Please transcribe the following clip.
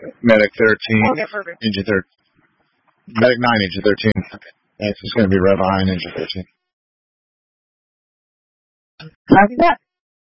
Medic 13, Okay, perfect. Ninja 13. Medic 9, Ninja 13. X is going to be right behind Ninja 13. Copy that.